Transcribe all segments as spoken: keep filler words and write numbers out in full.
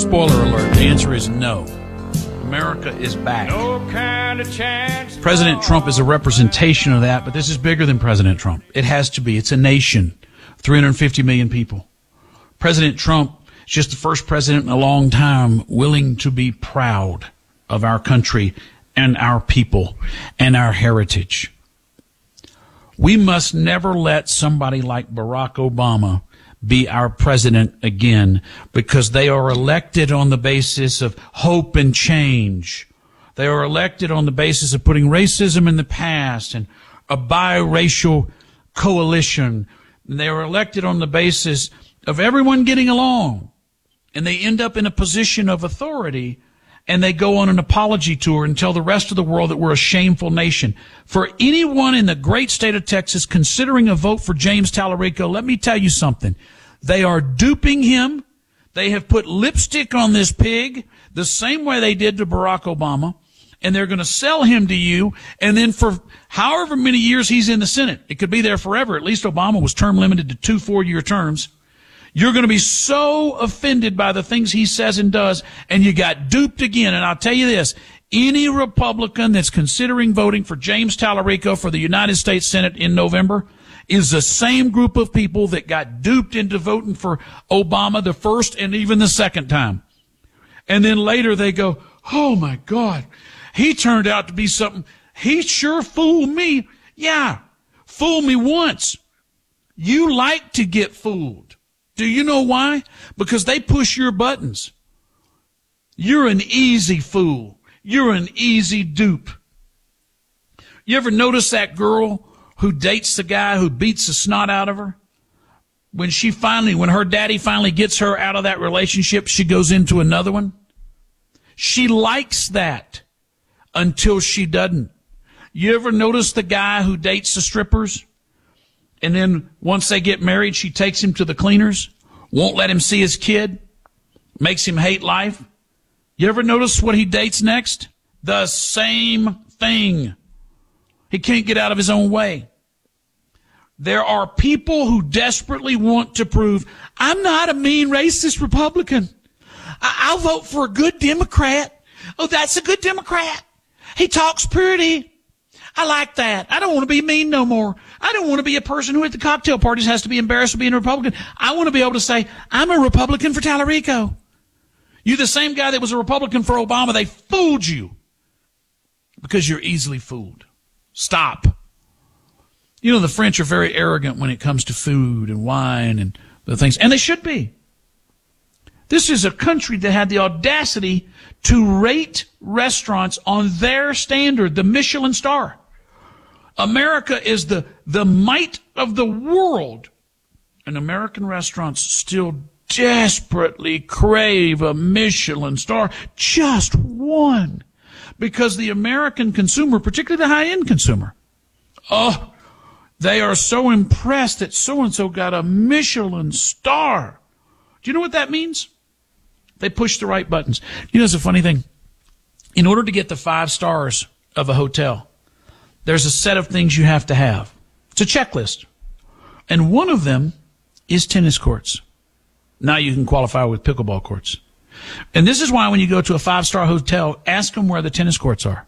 Spoiler alert, the answer is no. America is back. No kind of chance. President Trump is a representation of that, but this is bigger than President Trump. It has to be. It's a nation, three hundred fifty million people. President Trump is just the first president in a long time willing to be proud of our country and our people and our heritage. We must never let somebody like Barack Obama be our president again, because they are elected on the basis of hope and change. They are elected on the basis of putting racism in the past and a biracial coalition. And they are elected on the basis of everyone getting along. And they end up in a position of authority, and they go on an apology tour and tell the rest of the world that we're a shameful nation. For anyone in the great state of Texas considering a vote for James Tallarico, let me tell you something. They are duping him. They have put lipstick on this pig the same way they did to Barack Obama, and they're going to sell him to you. And then for however many years he's in the Senate, it could be there forever. At least Obama was term limited to two four-year terms. You're going to be so offended by the things he says and does, and you got duped again. And I'll tell you this, any Republican that's considering voting for James Tallarico for the United States Senate in November is the same group of people that got duped into voting for Obama the first and even the second time. And then later they go, oh my God, he turned out to be something. He sure fooled me. Yeah, fool me once. You like to get fooled. Do you know why? Because they push your buttons. You're an easy fool. You're an easy dupe. You ever notice that girl who dates the guy who beats the snot out of her? When she finally, when her daddy finally gets her out of that relationship, she goes into another one. She likes that until she doesn't. You ever notice the guy who dates the strippers? And then once they get married, she takes him to the cleaners, won't let him see his kid, makes him hate life. You ever notice what he dates next? The same thing. He can't get out of his own way. There are people who desperately want to prove, I'm not a mean racist Republican. I- I'll vote for a good Democrat. Oh, that's a good Democrat. He talks pretty. I like that. I don't want to be mean no more. I don't want to be a person who at the cocktail parties has to be embarrassed for being a Republican. I want to be able to say, I'm a Republican for Tallarico. You're the same guy that was a Republican for Obama. They fooled you because you're easily fooled. Stop. You know, the French are very arrogant when it comes to food and wine and the things, and they should be. This is a country that had the audacity to rate restaurants on their standard, the Michelin star. America is the, the might of the world, and American restaurants still desperately crave a Michelin star, just one, because the American consumer, particularly the high-end consumer, oh, they are so impressed that so-and-so got a Michelin star. Do you know what that means? They push the right buttons. You know, it's a funny thing. In order to get the five stars of a hotel, there's a set of things you have to have. It's a checklist. And one of them is tennis courts. Now you can qualify with pickleball courts. And this is why when you go to a five-star hotel, ask them where the tennis courts are.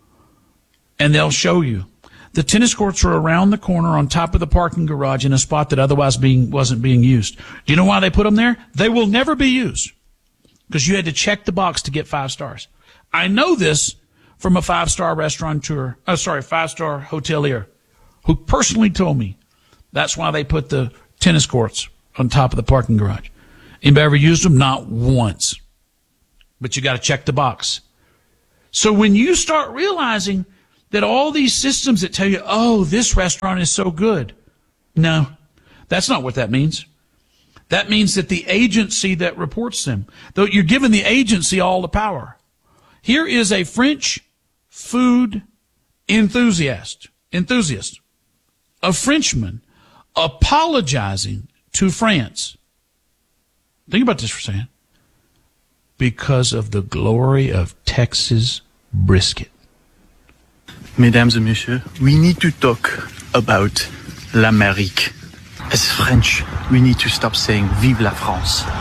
And they'll show you. The tennis courts are around the corner on top of the parking garage in a spot that otherwise being wasn't being used. Do you know why they put them there? They will never be used because you had to check the box to get five stars. I know this from a five-star restaurateur, oh, sorry, five-star hotelier who personally told me that's why they put the tennis courts on top of the parking garage. Anybody ever used them? Not once. But you got to check the box. So when you start realizing that all these systems that tell you, oh, this restaurant is so good. No, that's not what that means. That means that the agency that reports them, though you're giving the agency all the power. Here is a French food enthusiast, enthusiast, a Frenchman apologizing to France. Think about this for a second. Because of the glory of Texas brisket. Mesdames et messieurs, we need to talk about l'Amérique. As French, we need to stop saying Vive la France.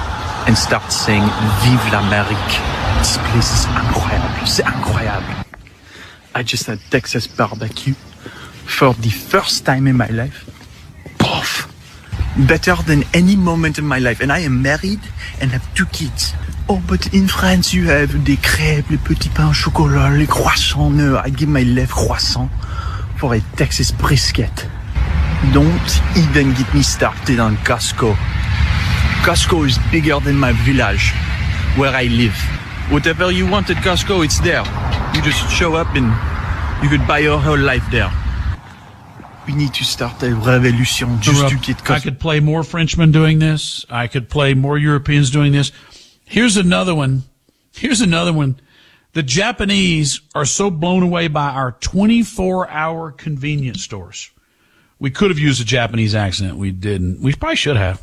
and start saying Vive l'Amérique. This place is incroyable. C'est incroyable. I just had Texas barbecue for the first time in my life. Poof! Better than any moment in my life. And I am married and have two kids. Oh, but in France you have des crêpes, les petits pains au chocolat, les croissants. No, I give my left croissant for a Texas brisket. Don't even get me started on Costco. Costco is bigger than my village where I live. Whatever you want at Costco, it's there. You just show up and you could buy your whole life there. We need to start a revolution just to get Costco. I could play more Frenchmen doing this. I could play more Europeans doing this. Here's another one. Here's another one. The Japanese are so blown away by our twenty-four hour convenience stores. We could have used a Japanese accent. We didn't. We probably should have.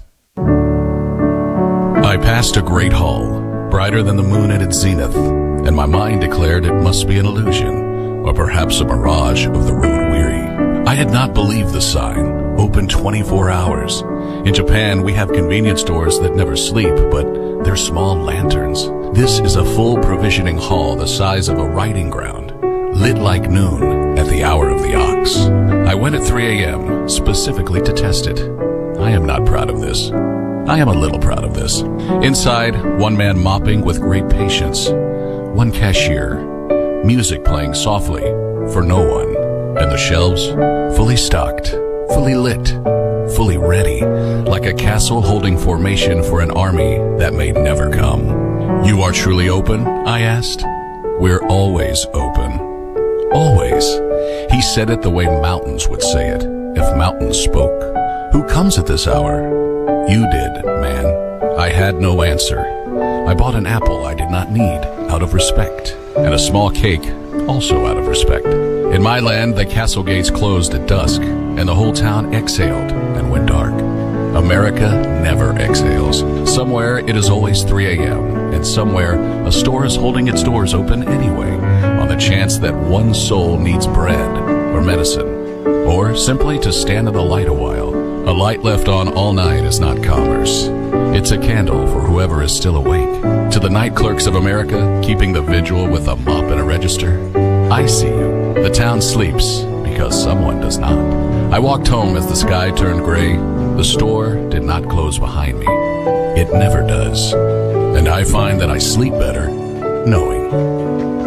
I passed a great hall, brighter than the moon at its zenith, and my mind declared it must be an illusion, or perhaps a mirage of the road weary. I had not believed the sign, open twenty-four hours. In Japan, we have convenience stores that never sleep, but they're small lanterns. This is a full provisioning hall the size of a riding ground, lit like noon at the hour of the ox. I went at three a.m. specifically to test it. I am not proud of this. I am a little proud of this. Inside, one man mopping with great patience, one cashier, music playing softly for no one, and the shelves fully stocked, fully lit, fully ready, like a castle holding formation for an army that may never come. You are truly open? I asked. We're always open. Always. He said it the way mountains would say it, if mountains spoke. Who comes at this hour? You did, man. I had no answer. I bought an apple I did not need, out of respect, and a small cake, also out of respect. In my land, the castle gates closed at dusk, and the whole town exhaled and went dark. America never exhales. Somewhere it is always three a.m., and somewhere a store is holding its doors open anyway, on the chance that one soul needs bread or medicine, or simply to stand in the light a while. A light left on all night is not commerce. It's a candle for whoever is still awake. To the night clerks of America, keeping the vigil with a mop and a register, I see you. The town sleeps because someone does not. I walked home as the sky turned gray. The store did not close behind me. It never does. And I find that I sleep better knowing.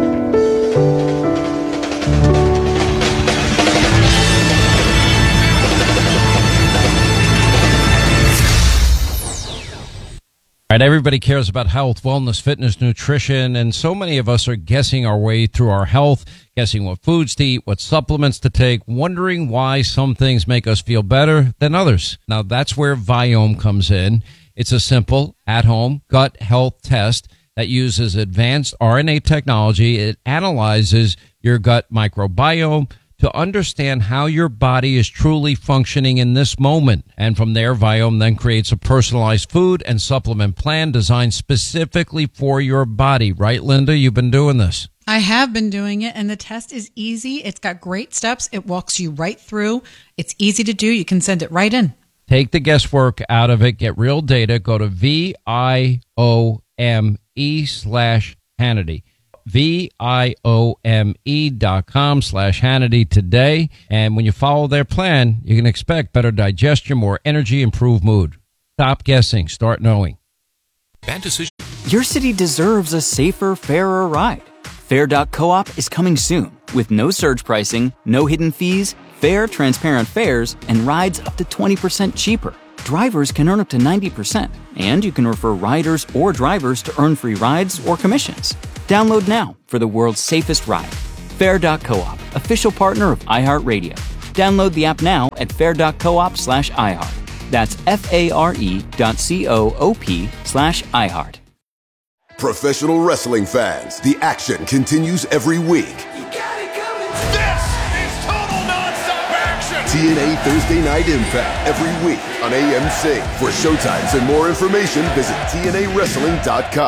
All right, everybody cares about health, wellness, fitness, nutrition, and so many of us are guessing our way through our health, guessing what foods to eat, what supplements to take, wondering why some things make us feel better than others. Now, that's where Viome comes in. It's a simple, at-home gut health test that uses advanced R N A technology. It analyzes your gut microbiome to understand how your body is truly functioning in this moment. And from there, Viome then creates a personalized food and supplement plan designed specifically for your body. Right, Linda? You've been doing this. I have been doing it, and the test is easy. It's got great steps. It walks you right through. It's easy to do. You can send it right in. Take the guesswork out of it. Get real data. Go to V I O M E slash Hannity. V-I-O-M-E dot com slash Hannity today. And when you follow their plan, you can expect better digestion, more energy, improved mood. Stop guessing. Start knowing. Bad decision. Your city deserves a safer, fairer ride. Fair dot coop is coming soon with no surge pricing, no hidden fees, fair, transparent fares, and rides up to twenty percent cheaper. Drivers can earn up to ninety percent, and you can refer riders or drivers to earn free rides or commissions. Download now for the world's safest ride. Fair dot coop, official partner of iHeartRadio. Download the app now at fair dot coop slash iHeart. That's F-A-R-E dot C-O-O-P slash iHeart. Professional wrestling fans, the action continues every week. You got it coming. This is total nonstop action. T N A Thursday Night Impact every week on A M C. For showtimes and more information, visit T N A wrestling dot com.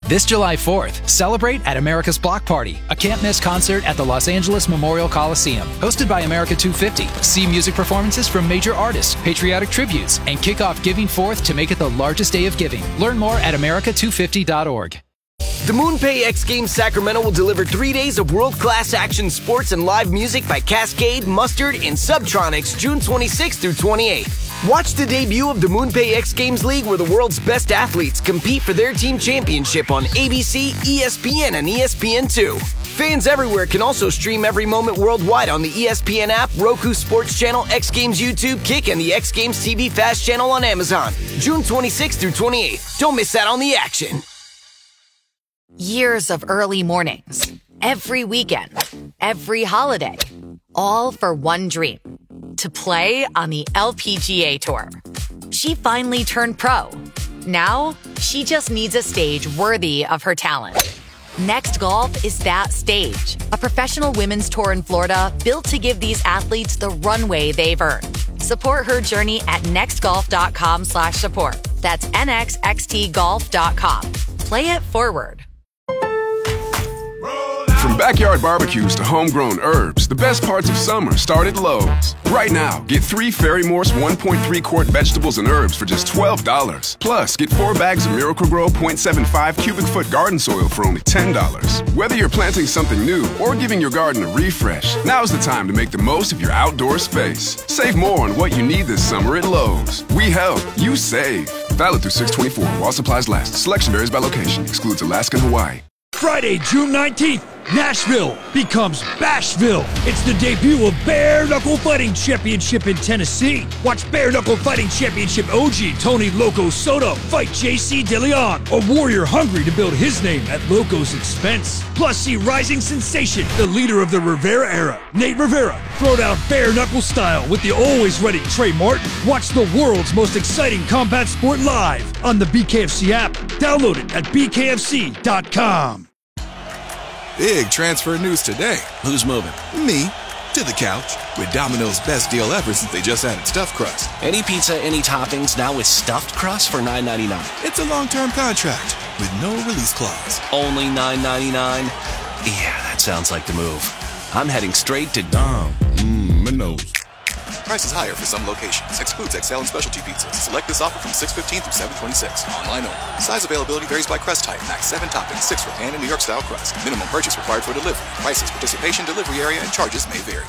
This July fourth, celebrate at America's Block Party, a can't-miss concert at the Los Angeles Memorial Coliseum. Hosted by America two fifty. See music performances from major artists, patriotic tributes, and kick off Giving Fourth to make it the largest day of giving. Learn more at america two fifty dot org. The MoonPay X Games Sacramento will deliver three days of world-class action sports and live music by Cascade, Mustard, and Subtronics June twenty-sixth through twenty-eighth. Watch the debut of the MoonPay X Games League, where the world's best athletes compete for their team championship on A B C, E S P N, and E S P N two. Fans everywhere can also stream every moment worldwide on the E S P N app, Roku Sports Channel, X Games YouTube, Kick, and the X Games T V Fast Channel on Amazon. June twenty-sixth through twenty-eighth. Don't miss out on the action. Years of early mornings, every weekend, every holiday, all for one dream, to play on the L P G A Tour. She finally turned pro. Now, she just needs a stage worthy of her talent. Next Golf is that stage, a professional women's tour in Florida built to give these athletes the runway they've earned. Support her journey at nextgolf.com slash support. That's N X X T golf dot com. Play it forward. From backyard barbecues to homegrown herbs, the best parts of summer start at Lowe's. Right now, get three Fairy Morse one point three quart vegetables and herbs for just twelve dollars. Plus, get four bags of Miracle-Gro point seven five cubic foot garden soil for only ten dollars. Whether you're planting something new or giving your garden a refresh, now's the time to make the most of your outdoor space. Save more on what you need this summer at Lowe's. We help, you save. Valid through six twenty-four while supplies last. Selection varies by location. Excludes Alaska and Hawaii. Friday, June nineteenth, Nashville becomes Bashville. It's the debut of Bare Knuckle Fighting Championship in Tennessee. Watch Bare Knuckle Fighting Championship O G Tony Loco Soto fight J C DeLeon, a warrior hungry to build his name at Loco's expense. Plus, see rising sensation, the leader of the Rivera era, Nate Rivera, throw down bare knuckle style with the always ready Trey Martin. Watch the world's most exciting combat sport live on the B K F C app. Download it at b k f c dot com. Big transfer news today. Who's moving? Me. To the couch. With Domino's best deal ever since they just added stuffed crust. Any pizza, any toppings, now with stuffed crust for nine ninety-nine. It's a long-term contract with no release clause. Only nine ninety-nine? Yeah, that sounds like the move. I'm heading straight to Dom. Mmm, Minos. Prices higher for some locations. Excludes X L and specialty pizzas. Select this offer from six fifteen through seven twenty-six. Online only. Size availability varies by crust type. Max seven toppings, six for pan and New York style crust. Minimum purchase required for delivery. Prices, participation, delivery area, and charges may vary.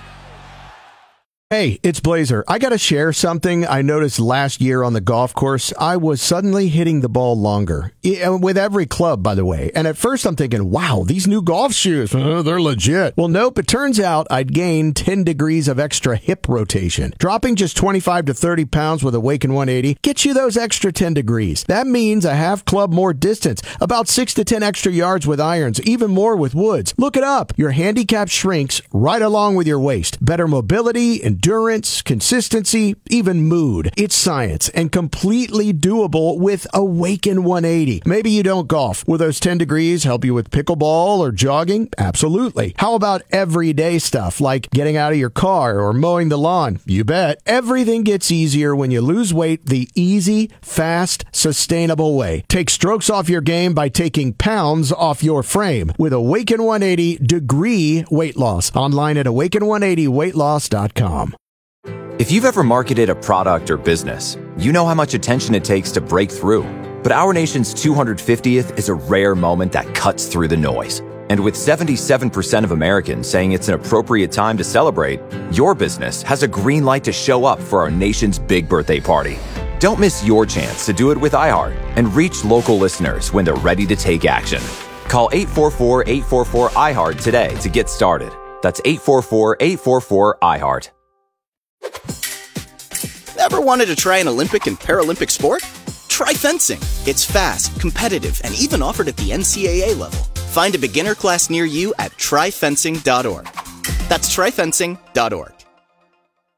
Hey, it's Blazer. I got to share something I noticed last year on the golf course. I was suddenly hitting the ball longer. With every club, by the way. And at first I'm thinking, wow, these new golf shoes, oh, they're legit. Well, nope. It turns out I'd gained ten degrees of extra hip rotation. Dropping just twenty-five to thirty pounds with Awaken one eighty gets you those extra ten degrees. That means a half club more distance, about six to ten extra yards with irons, even more with woods. Look it up. Your handicap shrinks right along with your waist. Better mobility, endurance, consistency, even mood. It's science and completely doable with Awaken one eighty. Maybe you don't golf. Will those ten degrees help you with pickleball or jogging? Absolutely. How about everyday stuff like getting out of your car or mowing the lawn? You bet. Everything gets easier when you lose weight the easy, fast, sustainable way. Take strokes off your game by taking pounds off your frame with Awaken one eighty Degree Weight Loss. Online at awaken one eighty weight loss dot com. If you've ever marketed a product or business, you know how much attention it takes to break through. But our nation's two hundred fiftieth is a rare moment that cuts through the noise. And with seventy-seven percent of Americans saying it's an appropriate time to celebrate, your business has a green light to show up for our nation's big birthday party. Don't miss your chance to do it with iHeart and reach local listeners when they're ready to take action. Call eight four four, eight four four, I HEART today to get started. That's eight four four, eight four four, I HEART. Ever wanted to try an Olympic and Paralympic sport? Try fencing. It's fast, competitive, and even offered at the N C A A level. Find a beginner class near you at try fencing dot org. That's try fencing dot org.